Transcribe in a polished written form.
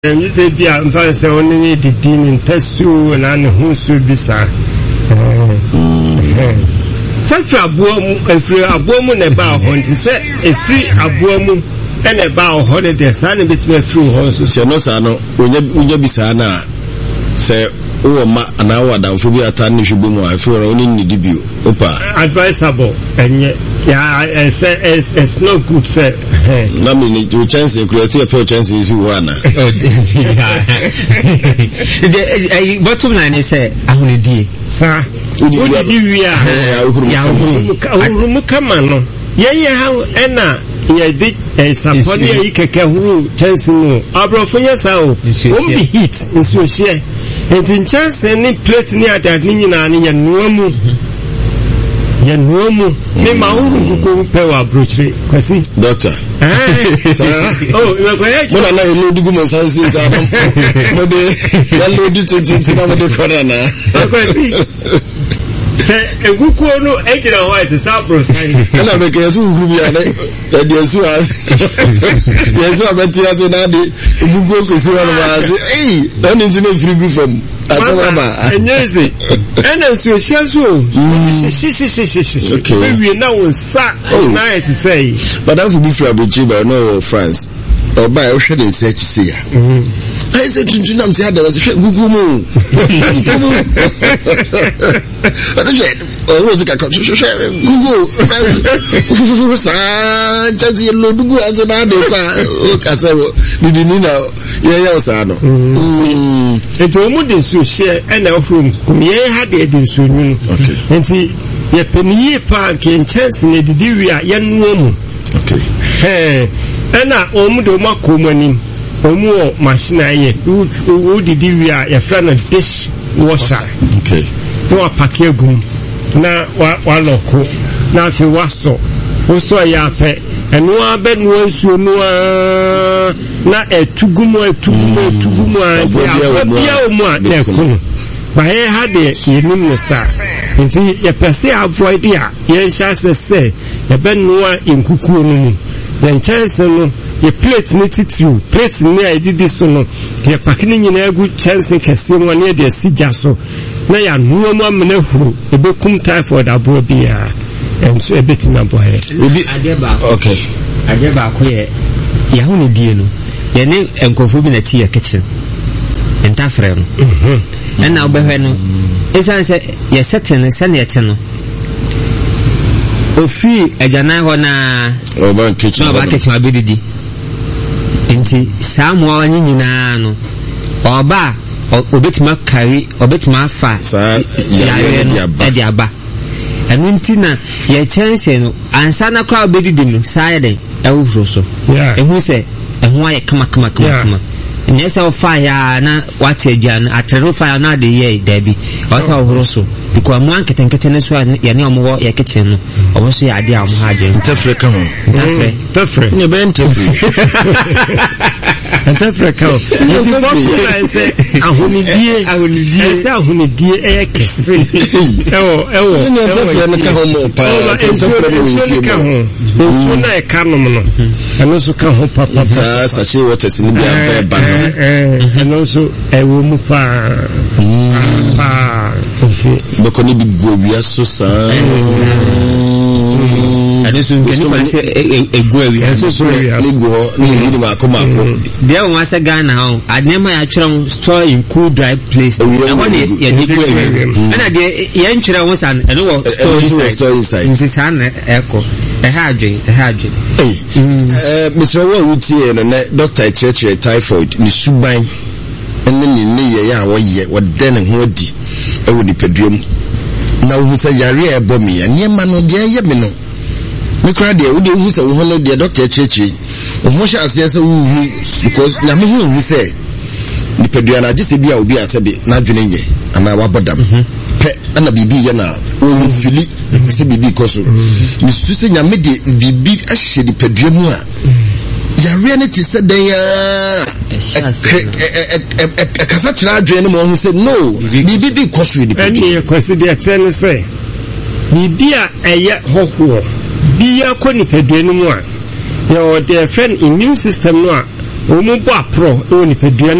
you say be a fancy only the dean in Tessu and who's will be sir. Such a boom, if you are woman about hunt, say a free a woman and about holiday, son between through horses. No, Sano, when you be sana, say, oh, an hour down for be a tiny should be more if you are only in the debut. Opa, advisable, and yet, yeah, I say it's no good, sir. No, me to chance you create a poor chances you want. Bottom line is, I only did, sir. What did you come on? Yeah, how Anna. Yeah, did a Saponia Kakahu, Chancellor, Abrofonia Sao, won't be hit in Sushia. And in chance, any plate near that Nina and Nuamu. Yanuamu, Nemauru, who pay our broochery, Quasi. Doctor. Oh, you're going to know the Gumas houses. But they load it into the corner. Say, a Gukuano, agent of white, the Sabros, and I make a zoo who are the Suas. Yes, I bet you have another Gugu is one of us. Hey, don't into the free from Asama. And yes, and as you shall so. Okay, we now will sack all night to say. But that would be for Abuja, no France. Or by ocean in such sea. I said to Junam, there was a Gugu. But I said, oh, was a Gugu, Chancy, Lugu, and the Casero, Bibinina, Yayasano. It's almost to share and of whom Kumye had it in soon. Okay. And see, your penny park in chance in the Diria, young woman. Okay. Hey, and I almost makumani. Omo machine aye who did we are a friend of dish washer. Okay. No pack gum na wa loko na fi waso so ya fe enu abe no nsuo no na etugumu abia omu a na ekunu ba he ha de yenim no sa nti ye pese avoid ya ye sha se ye be no enkuku no mu the chance no ye plate ni titiu plate ni I did this no ye pakini nyina gu chance kese mo na de sija so na ya no mo amna huru e be kum typhoid abo bia enso e beti na boy adeba okay adeba ko ye ya hu no die no ye ne enkofu bi na ti ye kitchen entafre no na obehwe no esan se ye setting se na yete no ofi ejana ho na oba kitchen abedidi enti samu anyi nyina no oba obetima carry obetima fa ya no aba enu nti na ye chance no ansa na kwa obedidi no saide ewuro so ehu se ehu aye kama nyesa ofa ya na wate aduan atero fa na de ye dabi osa ohuro so because mo ankete ne so ya ne omo ye kitchen no omo so ya ade a mo haje ntafre ka ho ntafre ne be ntafre ntafre ka ho ntafre ahunidie esa ahunidie e kese ewo ne ntafre ne ka ho mo pa ntafre ka ho so na e ka no no eno so ka ho papa sa she water sin bi aba and also a woman Bokoni bi go wi so sa adesu ngeni ma se e go wi so ni go ni ma ko there one say Ghana how adema ya twere store in cool dry place e woni ye ni go wi na de ye ntwere won san e no store inside nti san eko ehadwe Mr. Wawuti no na doctor church typhoid ni suban enne ni ye ya wo ye wode ne ho adi e wo ni peduam na wo say yare e bo me ya ma no de ye me no me kra de wo de hu say wo no de doctor church wo sha ase say wo hu because na me hu say ni pedua na gise bia obi asabe na dwene ye ana wa bodam pe ana bibi ye na wo fili se bibi koso ni su se nyame de bibi ahye di pedua mu a ya reality said they kasa chira adwene mo hu say no bibi koso di pedua koso de atene say bibi a eye hoho bia ko ni pedua no mu a your their friend immune system no a wɔn mu bɔ aprɔ ɛwɔ nipadua